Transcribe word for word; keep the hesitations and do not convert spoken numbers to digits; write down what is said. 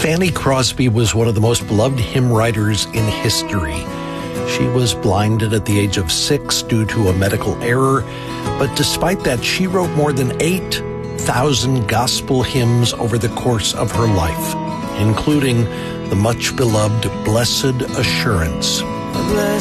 Fanny Crosby was one of the most beloved hymn writers in history. She was blinded at the age of six due to a medical error, but despite that, she wrote more than eight thousand gospel hymns over the course of her life, including the much-beloved Blessed Assurance. Blessed